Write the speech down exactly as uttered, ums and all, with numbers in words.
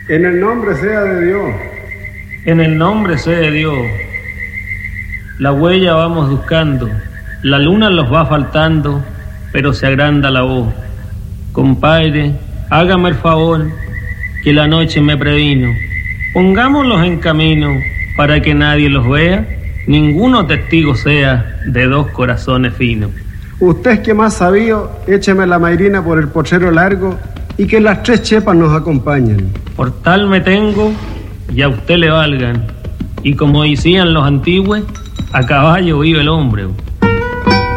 En el nombre sea de Dios. En el nombre sea de Dios. La huella vamos buscando, la luna los va faltando, pero se agranda la voz. Compadre, hágame el favor, que la noche me previno. Pongámoslos en camino para que nadie los vea, ninguno testigo sea de dos corazones finos. Usted es que más sabio, écheme la mairina por el potrero largo y que las tres chepas nos acompañen. Por tal me tengo y a usted le valgan, y como decían los antiguos, a caballo vive el hombre.